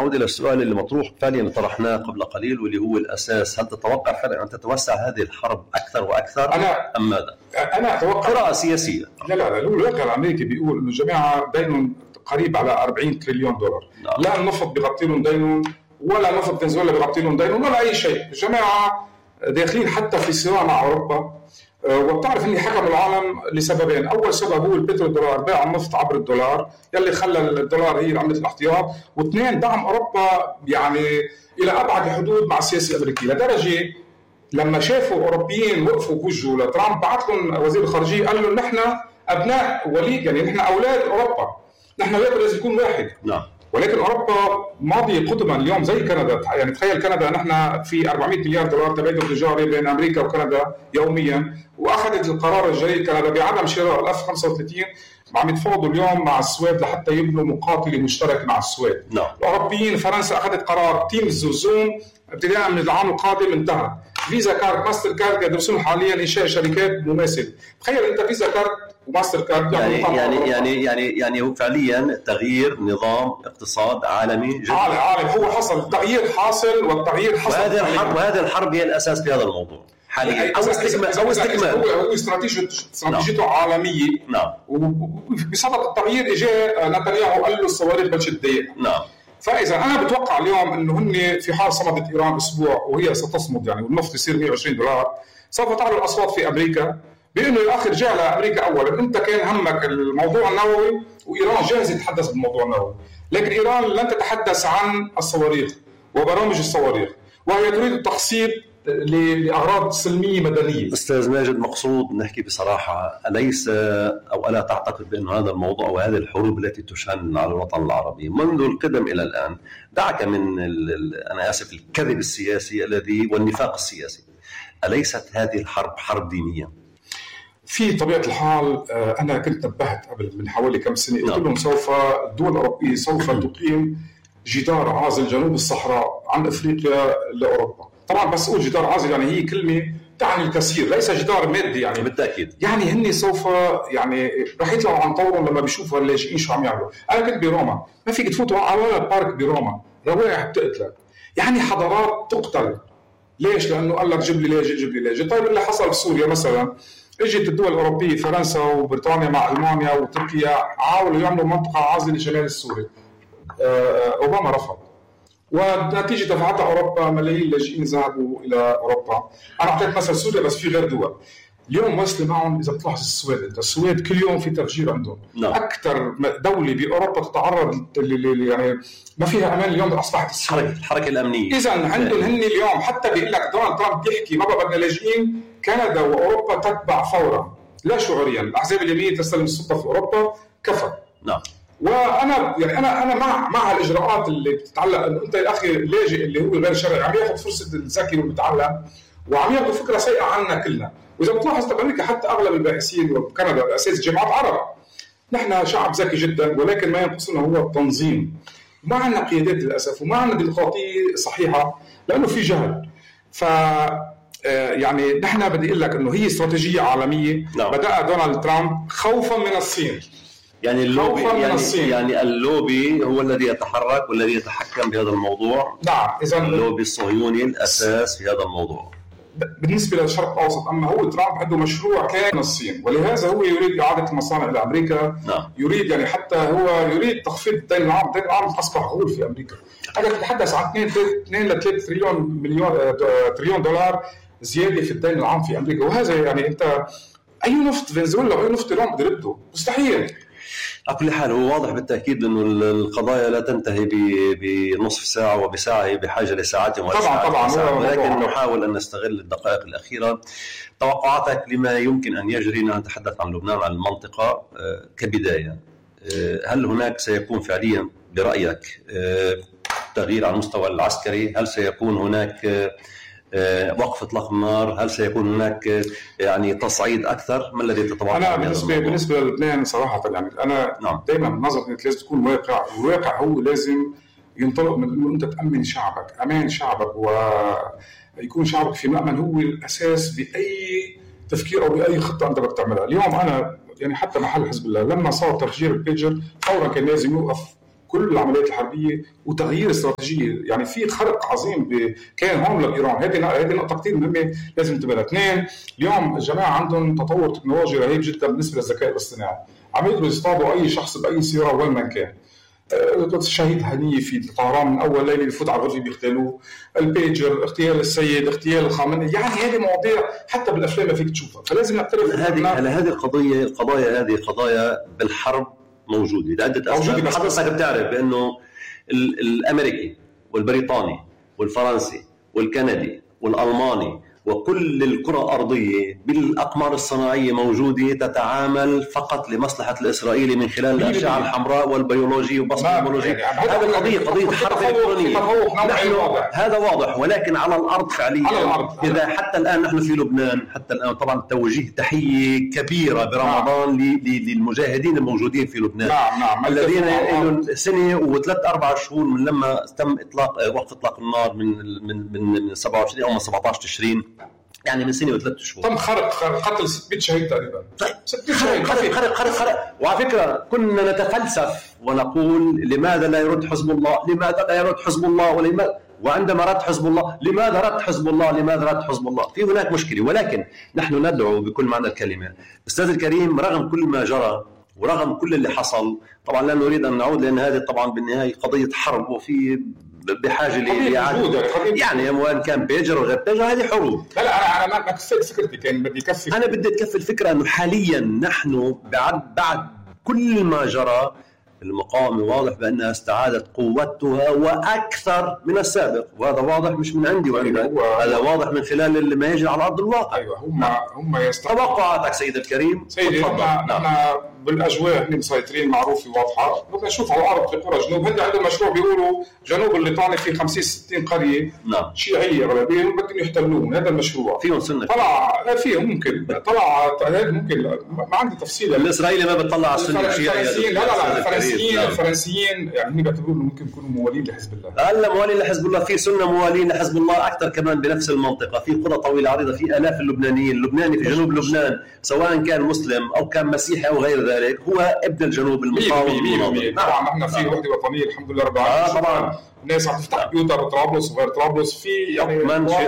أعود إلى السؤال اللي مطروح فعليا طرحناه قبل قليل واللي هو الأساس. هل تتوقع فعلا أن تتوسع هذه الحرب أكثر وأكثر أم ماذا؟ أنا أتوقع قراءة سياسية. لا الواقع الأمريكي بيقول إنه جماعة دينهم قريب على 40 تريليون دولار. لا النفط بيغطي لهم دينهم ولا نفط فنزويلا بيغطي لهم دينهم ولا أي شيء. الجماعة داخلين حتى في صراع مع أوروبا، وبتعرف إني حكموا العالم لسببين. أول سبب هو البترو دولار، بيع النفط عبر الدولار يلي خلى الدولار هي عملة الاحتياط، واثنين دعم أوروبا يعني إلى أبعد الحدود مع السياسة الأمريكية، لدرجة لما شافوا أوروبيين وقفوا بوجهوا لترامب بعث لهم وزير الخارجية قال لهم نحن أبناء وليد، يعني نحن أولاد أوروبا، نحن لازم يكون واحد. نعم. ولكن أوروبا ماضية قدما اليوم زي كندا، يعني تخيل كندا نحن في 400 مليار دولار تبادل تجاري بين أمريكا وكندا يوميا، وأخذت القرار الجريء كندا بعدم شراء ال F-35 عم يتفاوضوا اليوم مع السويد لحتى يبنوا مقاتلة مشتركة مع السويد. الأوروبيين فرنسا أخذت قرار تيمز وزوم ابتداء من العام القادم انتهى. فيزا كارد ماستر كارد يدرسون حاليا إنشاء شركات مماثلة. تخيل أنت فيزا كارد وماستر كارد يعني هو فعليا تغيير نظام اقتصاد عالمي جدا. عالم هو حصل التغيير حاصل، والتغيير حصل وهذه الحرب هي الأساس في هذا الموضوع حاليا أو استكمال. هو استراتيجيته عالمية. نعم. وبصدد التغيير إجاء نتنياهو قال له الصواريخ بلش تضيق. نعم. فإذا أنا بتوقع اليوم إنه هن في حال صمدت إيران أسبوع وهي ستصمد يعني والنفط يصير 120 دولار، سوف تعلو الأصوات في أمريكا بأنه يا أخي رجع لأمريكا أولا، أنت كان همك الموضوع النووي وإيران جاهزة تتحدث بالموضوع النووي، لكن إيران لن تتحدث عن الصواريخ وبرامج الصواريخ، وهي تريد التخصيب لأغراض سلمية مدنية. أستاذ ماجد، مقصود نحكي بصراحة، أليس أو ألا تعتقد بأن هذا الموضوع وهذه الحروب التي تشن على الوطن العربي منذ القدم إلى الآن، دعك من أنا آسف الكذب السياسي الذي والنفاق السياسي، أليست هذه الحرب حرب دينية؟ في طبيعة الحال أنا كنت نبهت قبل من حوالي كم سنة قلت لهم سوف الدول الأوروبية سوف تقيم جدار عازل جنوب الصحراء عن أفريقيا لأوروبا. طبعا بس أقول جدار عازل يعني هي كلمة تعني الكثير، ليس جدار مادي يعني بالتأكيد. يعني هني سوف يعني رح يطلعوا عن طورهم لما بيشوفوا اللاجئين شو عم يعملوا. أنا كنت بروما، ما فيك تفوتوا على ولا بارك بروما، روائح بتقتلك، يعني حضارات تقتل. ليش؟ لأنه قال لك جيب لي لاجئ. طيب اللي حصل في سوريا مثلا، اجت الدول الأوروبية فرنسا وبريطانيا مع ألمانيا وتركيا حاولوا يعملوا منطقة عازلة شمال السوري، أوباما رفض، ونتيجة دفعتها أوروبا ملايين لاجئين ذهبوا إلى أوروبا. أنا أعطيت مثل سوريا بس في غير دول اليوم واصلة معهم. إذا بتلاحظ السويد كل يوم في تفجير عندهم. أكثر دولة بأوروبا تتعرض يعني ما فيها أمان اليوم أصبحت السويد، الحركة الأمنية. إذا عندهم هن اليوم حتى بيقول لك دونالد ترامب بيحكي ما بدنا لاجئين، كندا وأوروبا تتبع فورا لا شعوريا. الأحزاب اليمين تستلم السلطة في أوروبا كفى. نعم. وانا يعني انا مع الاجراءات اللي بتتعلق انه انت يا اخي اللاجئ اللي هو غير شرعي عم ياخذ فرصه الذكي والمتعلم وعم ياخذ فكره سيئه عنا كلنا. واذا بتلاحظ بامريكا حتى اغلب الباحثين وبكندا باساس جامعات عرب، نحن شعب ذكي جدا ولكن ما ينقصنا هو التنظيم. ما عندنا قيادات للاسف وما عندنا ديمقراطيه صحيحه لانه في جهل. ف يعني نحن بدي اقول لك انه هي استراتيجيه عالميه. نعم. بدأ دونالد ترامب خوفا من الصين. يعني اللوبي يعني اللوبي هو الذي يتحرك والذي يتحكم بهذا الموضوع. نعم. إذا اللوبي الصهيوني الأساس في هذا الموضوع بالنسبة للشرق الأوسط. أما هو ترامب عنده مشروع كان من الصين، ولهذا هو يريد إعادة المصانع لأمريكا. نعم. يريد يعني حتى هو يريد تخفيض الدين العام. الدين العام أصبح غول في أمريكا. أنا تتحدث عن 2 ل 3 تريليون دولار زيادة في الدين العام في أمريكا. وهذا يعني أنت أي نفط فنزويلا وأي نفط إيران بده يرده مستحيل. على كل حال هو واضح بالتأكيد أنه القضايا لا تنتهي بنصف ساعة وبساعة، هي بحاجة لساعات وساعات. طبعا ولكن نحاول أن نستغل الدقائق الأخيرة. توقعاتك لما يمكن أن يجري، نتحدث عن لبنان عن المنطقة كبداية، هل هناك سيكون فعليا برأيك تغيير على المستوى العسكري؟ هل سيكون هناك وقف اطلاق النار؟ هل سيكون هناك يعني تصعيد اكثر؟ ما الذي تتوقع؟ انا بالنسبه للبنان صراحه يعني انا دائما نظرتي انك لازم تكون واقع. الواقع هو لازم ينطلق من انه انت تامن شعبك، امان شعبك ويكون شعبك في مأمن هو الاساس باي تفكير او باي خطه انت بدك تعملها. اليوم انا يعني حتى محل حزب الله لما صار تفجير البيجر فورا كان لازم يوقف كل العمليات الحربيه وتغيير استراتيجيه. يعني في خرق عظيم كان هون لايران. هذه نقطه كثير مهمه لازم ننتبه. اثنين، اليوم الجماعه عندهم تطور تكنولوجي رهيب جدا بالنسبه للذكاء الاصطناعي، عم يقدروا يصطادوا اي شخص باي سياره وين ما كان. الشهيد هنيه في طهران من اول ليله بفوت على الغرفه بيغتالوه، البيجر، اغتيال السيد، اغتيال الخامنئي، يعني هذه مواضيع حتى بالافلام ما فيك تشوفها. فلازم نعترف هذه القضايا هذه قضايا بالحرب موجوده لعده اسباب. حضرتك بتعرف بانه الامريكي والبريطاني والفرنسي والكندي والالماني وكل الكرة الأرضية بالأقمار الصناعية موجودة تتعامل فقط لمصلحة الإسرائيلي من خلال الأشعة الحمراء والبيولوجية وبصمة البيولوجية. هذه قضية حرب إلكترونية، هذا واضح. ولكن على الأرض فعليا إذا حتى الآن نحن في لبنان، حتى الآن طبعا توجيه تحية كبيرة برمضان للمجاهدين الموجودين في لبنان الذين لهم سنة و3-4 شهور من لما تم وقف إطلاق النار من 27 أو من 17 تشرين، يعني من سنة و3 شهور. تم قتل 600 شهيد تقريبا. طيب 600 شهيد خرق. وعلى فكرة كنا نتفلسف ونقول لماذا لا يرد حزب الله، لماذا لا يرد حزب الله، وعندما رد حزب الله لماذا رد حزب الله، لماذا رد حزب الله. في هناك مشكلة، ولكن نحن ندعو بكل معنى الكلمة. أستاذ الكريم، رغم كل ما جرى ورغم كل اللي حصل، طبعا لا نريد أن نعود لأن هذه طبعا بالنهاية قضية حرب وفي بحاجه لإعادة يعني وان كان بيجر وغير بيجر هذه حروب. لا انا ما كفيت فكرتي، كان بدي كفي. انا بدي اكفي الفكره انه حاليا نحن بعد كل ما جرى المقاومه واضح بانها استعادت قوتها واكثر من السابق، وهذا واضح مش من عندي وعندك، هذا واضح من خلال ما يجري على ارض الواقع. ايوه هم يستطيعوا. توقعاتك سيد الكريم؟ سيدي احنا بالاجواء هن مسيطرين معروفه واضحه. بدنا نشوف على الارض في قرى جنوب، هن عندهم مشروع بيقولوا جنوب الليطاني في 50-60 قريه شيعيه غربيه بدهم يحتلوهم. هذا المشروع فيهم سنه، طلع فيهم ممكن طلع ممكن ما عندي تفصيل. الاسرائيلي ما بتطلع على السنه الشيعيه. لا الفرنسيين يعني هن بيعتبروا انه ممكن يكونوا موالين لحزب الله. هلا موالين لحزب الله، في سنه موالين لحزب الله اكثر كمان بنفس المنطقه، في قرى طويله عريضه، في الاف اللبنانيين. اللبناني في جنوب لبنان سواء كان مسلم او كان مسيحي او غير ذلك هو ابن الجنوب المقاوم. طبعا نحن في وحده وطنيه الحمد لله رب العالمين. طبعا الناس عم تفتح بيوتها بطرابلس وغير طرابلس، في يعني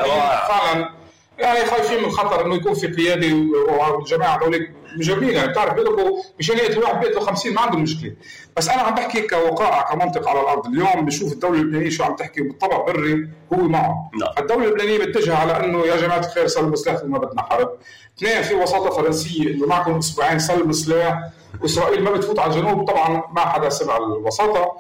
فعلا يعني خايفين من خطر انه يكون في قياده والجماعه هذول مجربين. يعني بتعرف بيقولوا مشان يقتل واحد بيقتل 50 ما عندهم مشكله. بس انا عم بحكي كوقائع كمنطق على الارض. اليوم بنشوف الدوله اللبنانيه شو عم تحكي بالطبع بري هو معه. الدوله اللبنانيه متجهه على انه يا جماعه الخير سلموا سلاح وما بدنا حرب. اثنين، في وساطه فرنسيه انه معكم اسبوعين سلموا سلاح، واسرائيل ما بتفوت على الجنوب. طبعا ما حدا سمع الوساطه.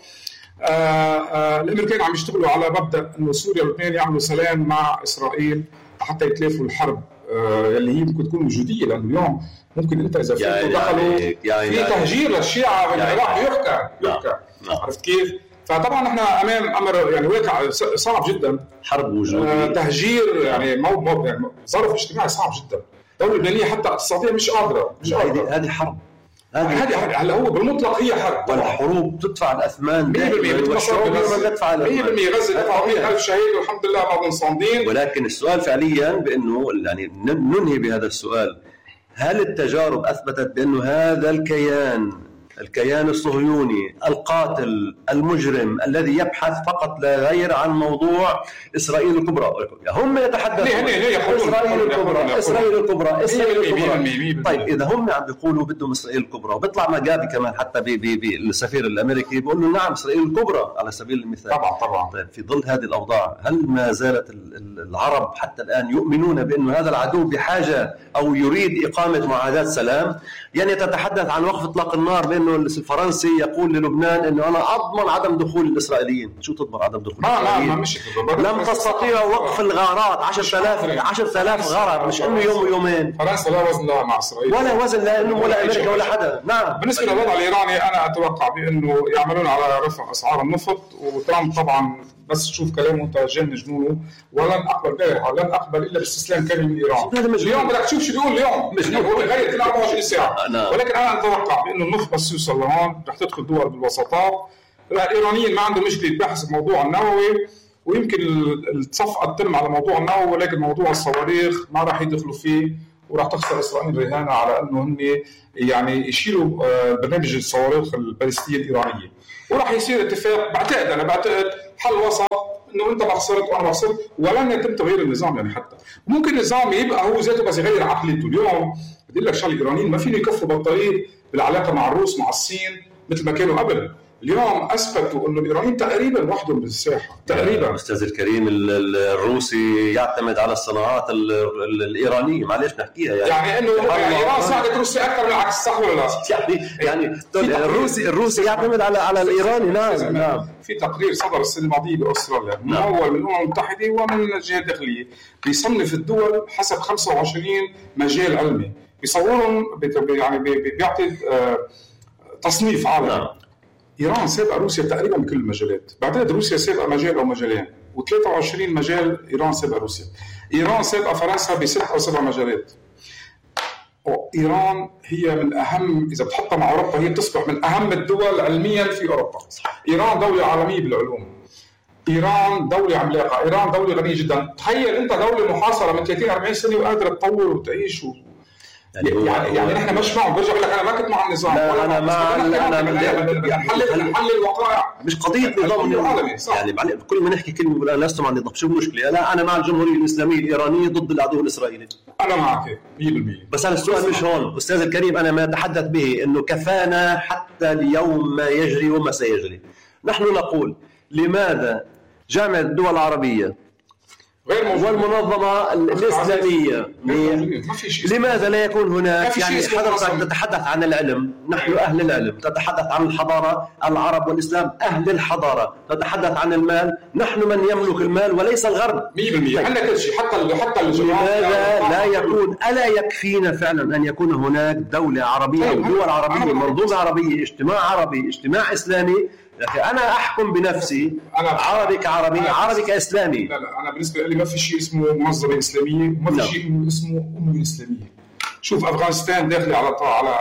الامريكان عم يشتغلوا على مبدا انه سوريا ولبنان يعملوا سلام مع اسرائيل حتى يتلافوا الحرب اللي هي ممكن تكون وجوديه. لانه اليوم ممكن انت اذا فهمتوا دخلوا في تهجير للشيعه من العراق يحكى. عرفت كيف؟ فطبعا احنا امام امر يعني واقع صعب جدا، حرب وجوديه، تهجير يعني ظرف اجتماعي صعب جدا. الدوله اللبنانيه حتى اقتصاديا مش قادره. هذه حرب، هذه هو بالمطلق هي حرب. والحروب تدفع الاثمان 100%. والشعوب ما تدفع 100%. غزه دفعوا 100,000 شهيد والحمد لله بعضهم صامدين. ولكن السؤال فعليا بانه يعني ننهي بهذا السؤال، هل التجارب اثبتت بانه هذا الكيان الصهيوني القاتل المجرم الذي يبحث فقط لا غير عن موضوع إسرائيل الكبرى، هم يتحدثون إسرائيل الكبرى. طيب إذا هم عم بيقولوا بدهم إسرائيل الكبرى، وبيطلع مجابي كمان حتى بالسفير الأمريكي بيقول له نعم إسرائيل الكبرى على سبيل المثال. طبعا. طيب في ظل هذه الأوضاع هل ما زالت العرب حتى الآن يؤمنون بأنه هذا العدو بحاجة أو يريد إقامة معاهدات سلام؟ يعني تتحدث عن وقف إطلاق النار بأنه الفرنسي يقول للبنان انه انا اضمن عدم دخول الاسرائيليين. شو تضمن عدم دخول الاسرائيليين؟ لم تستطيعوا وقف الغارات. 10,000 غارة، مش انه يوم ويومين. فرنسا لا وزن لها مع اسرائيل ولا وزن لانه ولا امريكا ولا حدا. نعم. بالنسبه للوضع الايراني انا اتوقع بانه يعملون على رفع اسعار النفط، وترامب طبعا بس تشوف كلامه انت جنونه. ولن اقبل الا باستسلام كامل من ايران. اليوم بدك تشوف شو بيقول اليوم، مش بيقول غير 24 ساعه. ولكن انا اتوقع بانه النفط بس يوصل لهون رح تدخل دول بالوساطات. الايرانيين ما عندهم مشكله بحث الموضوع النووي، ويمكن الصفقه تتم على موضوع النووي، ولكن موضوع الصواريخ ما راح يدخلوا فيه. وراح تخسر إسرائيل رهانة على أنه هم يعني يشيلوا برنامج الصواريخ البالستية الإيرانية، وراح يصير اتفاق. بعتقد حل وسط، انه انت ما خسرت وانا ما خسرت، ولن يتم تغيير النظام. يعني حتى ممكن النظام يبقى هو ذاته بس يغير عقليته. اليوم بدي لك شغله، الايرانيين ما فيني يكفوا بطاريه بالعلاقه مع الروس مع الصين مثل ما كانوا قبل. اليوم اثبتوا انه الايرانيين تقريبا وحدهم بالساحه تقريبا. استاذ الكريم، الروسي يعتمد على الصناعات الايرانيه، معلش نحكيها يعني انه ايران ساعدت روسيا اكثر من العكس، صح ولا لا؟ يعني الروسي يعتمد على الايراني. نعم. في تقرير صدر السنه الماضيه باستراليا ممول من الامم المتحده ومن الجهات الداخليه بيصنف الدول حسب 25 مجال علمي، بيصورهم يعني بيعطي تصنيف عالمي. إيران سابقة روسيا تقريبا بكل المجالات. بعتقد روسيا سابقة مجال أو مجالين، و23 مجال إيران سابقة روسيا. إيران سابقة فرنسا ب6 أو 7 مجالات. إيران هي من أهم، إذا بتحطها مع أوروبا هي بتصبح من أهم الدول علميا في أوروبا. إيران دولة عالمية بالعلوم، إيران دولة عملاقة، إيران دولة غنية جدا. تخيل أنت دولة محاصرة من 30-40 سنة وقادرة تطور وتعيش يعني نحن مش معهم. برجع بقول لك انا ما كنت مع النظام، انا مع نحلل الواقع، مش قضيه نظام يعني كل ما نحكي كلمه بقول انا لست مع النظام. شو المشكله؟ لا، انا مع الجمهوريه الاسلاميه الايرانيه ضد العدو الاسرائيلي. انا معك 100%. بس انا السؤال مش هون استاذ الكريم، انا ما اتحدث به انه كفانا حتى اليوم ما يجري وما سيجري. نحن نقول لماذا جامعه الدول العربيه والمنظمة الإسلامية لماذا لا يكون هناك يعني حضرتك تتحدث عن العلم، نحن أهل العلم، تتحدث عن الحضارة، العرب والإسلام أهل الحضارة، تتحدث عن المال، نحن من يملك المال وليس الغرب 100%. عندنا كل شيء حتى لماذا لا يكون ألا يكفينا فعلا أن يكون هناك دولة عربية ودول عربية، منظومة عربية، اجتماع عربي، اجتماع إسلامي. لكن أنا أحكم بنفسي عربي كعربي، عربي كإسلامي. لا أنا بالنسبة لي ما في شيء اسمه منظمة إسلامية وما في شيء اسمه أمة إسلامية. شوف أفغانستان داخلة على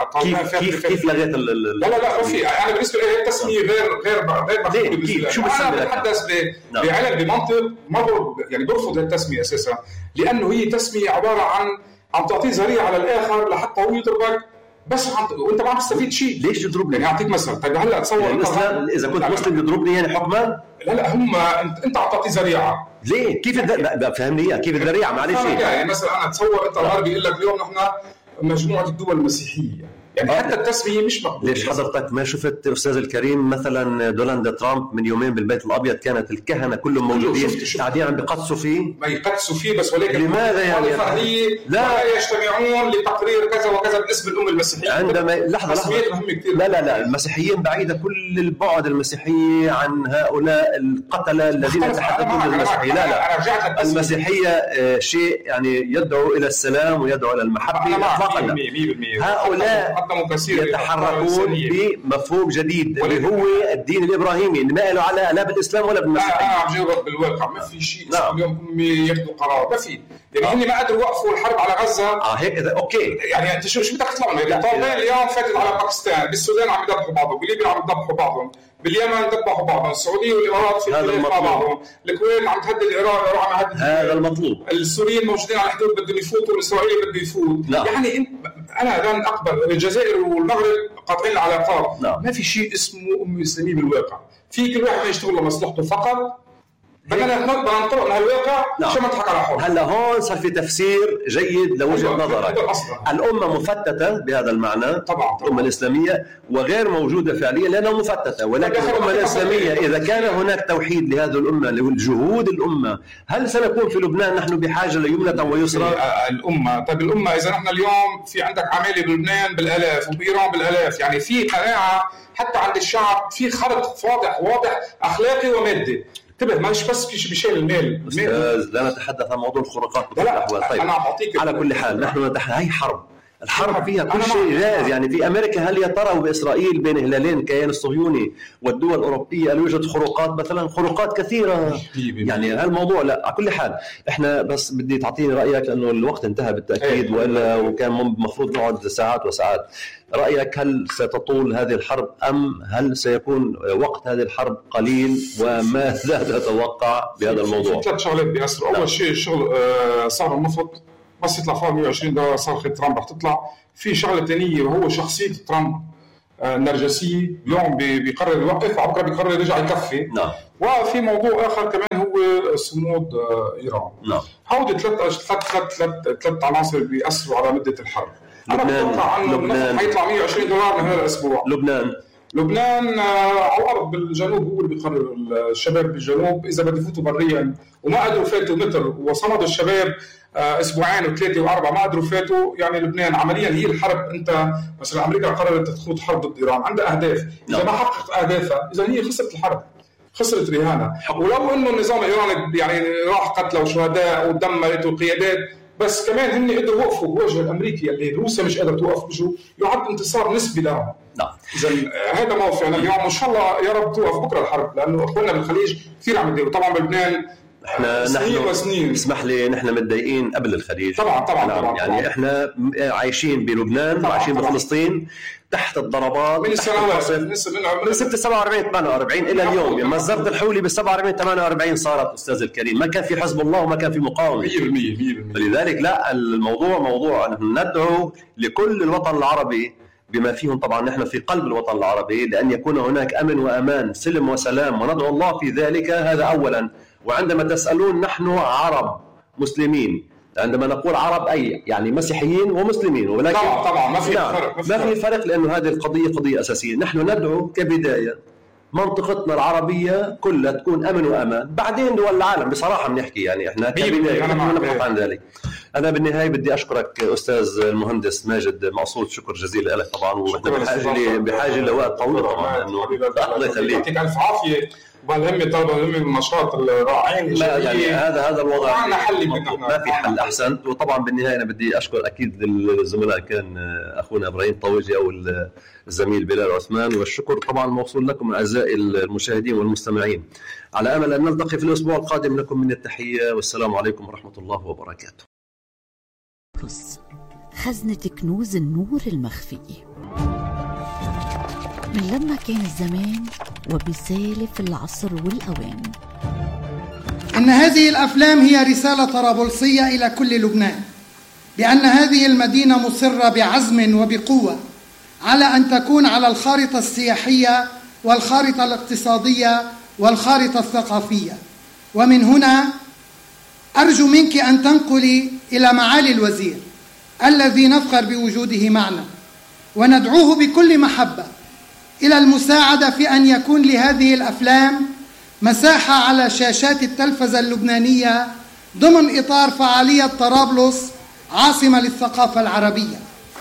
كيف لغيت لا ما في. أنا بالنسبة لي التسمية غير مفهومة. شو أنا بتحدث بعلم بمنطق ما يعني برفض التسمية أساسا، لأنه هي تسمية عبارة عن تعطيه ذريعة على الآخر لحتى هو يضربك بس وانت ما عم تستفيد شيء. ليش تضربني؟ يعني اعطيك مثل. طيب هلا تصور يعني اذا كنت مسلم يضربني يعني حكما؟ لا هم انت عم تعطي ذريعه. ليه؟ كيف فهمني كيف الذريعه؟ معلش يعني مثلا انا تصور انت الغربي يقول لك اليوم نحن مجموعه الدول المسيحيه، يعني حتى التسميه مش مقبوله. ليش حضرتك ما شفت استاذ الكريم مثلا دونالد ترامب من يومين بالبيت الابيض كانت الكهنه كلهم موجودين قاعدين عم بيقدسوا فيه؟ ما يقدسوا فيه بس ولكن لماذا يعني لا يجتمعون لتقرير كذا وكذا باسم الامه المسيحيه. عندما لحظه لا المسيحيين بعيده كل البعد المسيحيه عن هؤلاء القتله الذين يتحدثون المسيحيه. لا المسيحيه شيء يعني يدعو الى السلام ويدعو الى المحبه اطلاقا. هؤلاء يتحركون بمفهوم جديد اللي هو الدين الإبراهيمي اللي ما له علاقة لا بالإسلام ولا بالمسيحية. أنا عم جاوبك بالواقع ما في شيء اليوم ياخذوا قرار، ما في. يعني هن ما قدروا يوقفوا الحرب على غزة. هيك أوكي. يعني أنت شو بدك تطلع من الطالبين اليوم فاتت على باكستان، بالسودان عم يذبحوا بعضهم، بليبيا عم يذبحوا بعضهم، باليمن ذبحوا بعضهم، السعودية والإمارات في خلاف مع بعضهم، الكويت عم تهدد العراق، العراق عم يهدد. هذا المطلوب. السوريين موجودين على الحدود بدهم يفوتوا، والإسرائيلي بده يفوت. يعني أنا لن أقبل. الجزائر والمغرب قاطعين العلاقات. ما في شيء اسمه أمة إسلامية بالواقع. في كل واحد يشتغل لمصلحته فقط. بدنا ننطلق من هالواقع عشان ما نضحك على حالنا. هلا هون صار في تفسير جيد لوجهة نظرك. الأمة مفتتة بهذا المعنى طبعا. الأمة الإسلامية وغير موجودة فعليا لأنها مفتتة، ولكن الأمة الإسلامية إذا كان هناك توحيد لهذه الأمة لجهود الأمة، هل سنكون في لبنان نحن بحاجة ليمنة ويسرى؟ الأمة طيب الأمة إذا نحن اليوم في عندك عمالة بلبنان بالآلاف وبإيران بالآلاف، يعني في قناعة حتى عند الشعب، في خلط واضح أخلاقي ومادي. انتبه مش بس بشيء المال. لا نتحدث عن موضوع الخروقات بكل الأحوال. طيب على كل حال نحن نتحدث هاي الحرب فيها كل شيء جائز. يعني في أمريكا هل يا ترى وبإسرائيل بين هلالين الكيان الصهيوني والدول الأوروبية هل يوجد خروقات مثلا؟ خروقات كثيرة. يعني هالموضوع لا. على كل حال إحنا بس بدي تعطيني رأيك لأنه الوقت انتهى بالتأكيد وإلا وكان مفروض نقعد ساعات وساعات. رأيك هل ستطول هذه الحرب أم هل سيكون وقت هذه الحرب قليل وماذا تتوقع بهذا الموضوع؟ في 3 شغلات بيأثروا. أول شيء الشغل صار النفط بس يطلع فوق $120 صرخة ترامب رح تطلع. في شغلة تانية وهو شخصية ترامب النرجسية، اليوم بيقرر يوقف، بكره بيقرر يرجع يكفي. نعم. وفي موضوع آخر كمان هو صمود إيران. نعم. هودي ثلاث عناصر بيأثروا على مدة الحرب. أنا بتوقع أنه حيطلع $120 من هذا الأسبوع. لبنان على الأرض بالجنوب هو اللي بيقرر. الشباب بالجنوب إذا بدي يفوتوا بريا وما قدروا فاتوا متر وصمدوا الشباب أسبوعين وثلاثة وأربعة ما قدروا فاتوا، يعني لبنان عمليا هي الحرب. أنت مثلا أمريكا قررت تخوض حرب ضد إيران، عندها أهداف، إذا ما حققت أهدافها إذا هي خسرت الحرب، خسرت رهانها. ولو إنه النظام الإيراني يعني راح قتلوا شهداء ودمرت وقيادات، بس كمان هن قدروا يوقفوا بوجه الأمريكي اللي روسيا مش قادرة توقف بجو، يعد انتصار نسبي لهم. نعم. إذا هذا موقفنا اليوم، وإن شاء الله يا رب توقف بكرة الحرب، لأنه أخواننا بالخليج كثير عم يديروا. طبعا بلبنان نحن اسمح لي نحن متضايقين قبل الخليج طبعا يعني احنا عايشين بلبنان وعايشين بفلسطين تحت الضربات من السنوات من 47 48 الى اليوم. يعني مصدر الحولي ب 47 48 صارت استاذ الكريم، ما كان في حزب الله وما كان في مقاومه 100%. فلذلك لا، الموضوع موضوع ندعو لكل الوطن العربي بما فيهم طبعا نحن في قلب الوطن العربي لأن يكون هناك أمن وأمان، سلم وسلام، وندعو الله في ذلك. هذا أولا. وعندما تسألون نحن عرب مسلمين، عندما نقول عرب أي يعني مسيحيين ومسلمين، ولكن طبعا ما في فرق لأنه هذه القضية قضية أساسية. نحن ندعو كبداية منطقتنا العربية كلها تكون أمن وأمان، بعدين دول العالم بصراحة بنحكي يعني إحنا كبداية نبحث عن ذلك. أنا بالنهاية بدي أشكرك أستاذ المهندس ماجد معصود، شكر جزيلا لك طبعا، وبحاجة لوقت طويل طبعا. الله يخليك، يعطيك ألف عافية. والهمة طبعا الهمة بالنشاط الرائعين يعني هذا الوضع ما في حل أحسن. وطبعا بالنهاية أنا بدي أشكر أكيد الزملاء، كان أخونا إبراهيم طويجي أو الزميل بلال عثمان، والشكر طبعا موصول لكم أعزائي المشاهدين والمستمعين. على أمل أن نلتقي في الأسبوع القادم. لكم من التحية والسلام عليكم ورحمة الله وبركاته. خزنة كنوز النور المخفي من لما كان الزمان وبسالف العصر والأوان. إن هذه الأفلام هي رسالة طرابلسية إلى كل لبنان بأن هذه المدينة مصرة بعزم وبقوة على أن تكون على الخارطة السياحية والخارطة الاقتصادية والخارطة الثقافية. ومن هنا أرجو منك أن تنقلي إلى معالي الوزير الذي نفخر بوجوده معنا وندعوه بكل محبة إلى المساعدة في أن يكون لهذه الأفلام مساحة على شاشات التلفزة اللبنانية ضمن إطار فعالية طرابلس عاصمة للثقافة العربية،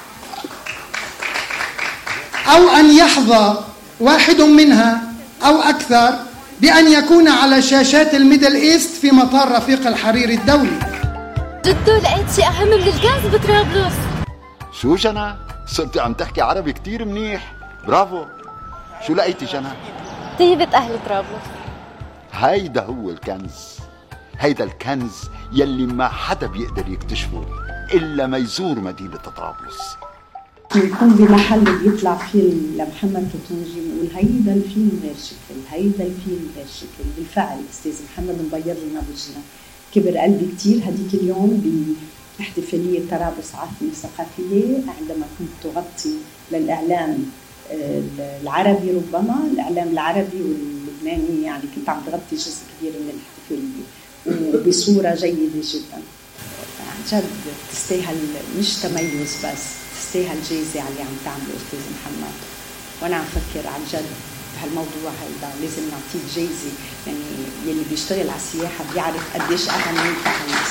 أو أن يحظى واحد منها أو أكثر بأن يكون على شاشات الميدل إيست في مطار رفيق الحريري الدولي. جدو لقيت شيء أهم من الغاز بطرابلس. شو جنى؟ صرتي عم تحكي عربي كتير منيح، برافو. شو لقيتي جنى؟ طيبة أهل طرابلس. هيدا هو الكنز، هيدا الكنز يلي ما حدا بيقدر يكتشفه إلا ما يزور مدينة طرابلس. يكون بمحل بيطلع فيه لمحمد توتونجي بنقول هيدا الفيلم غير شكل، هيدا الفيلم غير شكل. بالفعل أستاذ محمد مبيض لنا وجهنا، كبر قلبي كتير هديك اليوم باحتفالية طرابلس عاصمة ثقافية عندما كنت تغطي للإعلام العربي، ربما الإعلام العربي واللبناني، يعني كنت عم تغطي جزء كبير من الاحتفالية وبصورة جيدة جدا. عن جد تستاهل مش تميز بس، تستاهل جايزة على اللي عم تعمله أستاذ محمد. وأنا عم فكر عن جد بهالموضوع هيدا لازم نعطيك جايزة، يعني يلي بيشتغل على السياحة بيعرف قديش أهميتها.